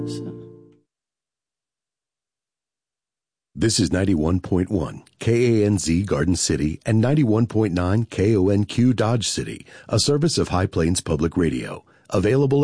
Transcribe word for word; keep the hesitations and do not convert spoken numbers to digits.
So. This is ninety-one point one K A N Z Garden City and ninety-one point nine K O N Q Dodge City, a service of High Plains Public Radio. Available